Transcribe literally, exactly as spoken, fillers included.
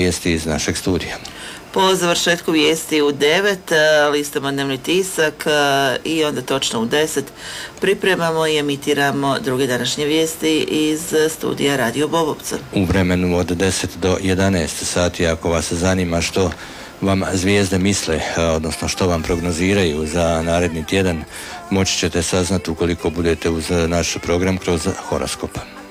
vijesti iz našeg studija. Po završetku vijesti u devet listamo dnevni tisak i onda točno u deset pripremamo i emitiramo druge današnje vijesti iz studija Radio Bobovca. U vremenu od deset do jedanaest sati, ako vas zanima što vam zvijezde misle, odnosno što vam prognoziraju za naredni tjedan, moći ćete saznati ukoliko budete uz naš program kroz horoskop.